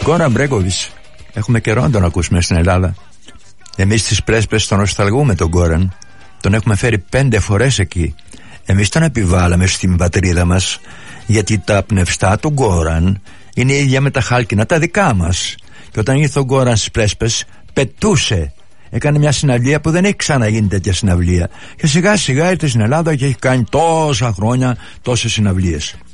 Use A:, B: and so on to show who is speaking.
A: Γκόραν Μπρέγκοβιτς. Έχουμε καιρό να τον ακούσουμε στην Ελλάδα. Εμείς στις Πρέσπες τον νοσταλγούμε τον Γκόραν. Τον έχουμε φέρει 5 φορές εκεί. Εμείς τον επιβάλαμε στην πατρίδα μας, γιατί τα πνευστά του Γκόραν είναι ίδια με τα χάλκινα τα δικά μας. Και όταν ήρθε ο Γκόραν στις Πρέσπες, πετούσε. Έκανε μια συναυλία που δεν έχει ξαναγίνει τέτοια συναυλία. Και σιγά σιγά ήρθε στην Ελλάδα και έχει κάνει τόσα χρόνια τόσες συναυλίες.